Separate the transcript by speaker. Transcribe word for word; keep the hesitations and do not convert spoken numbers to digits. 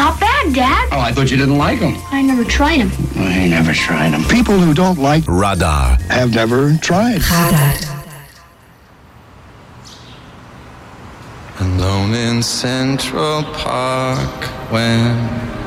Speaker 1: not bad, Dad.
Speaker 2: Oh, I thought you didn't like them.
Speaker 1: I never tried them.
Speaker 2: I never tried them. People who don't like
Speaker 3: Radar
Speaker 2: have never tried.
Speaker 4: Radar.
Speaker 5: Alone in Central Park when